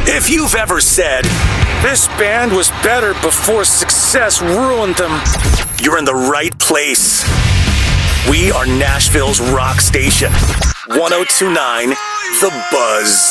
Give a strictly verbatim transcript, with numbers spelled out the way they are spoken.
If you've ever said, "This band was better before success ruined them," you're in the right place. We are Nashville's rock station. one oh two point nine The Buzz.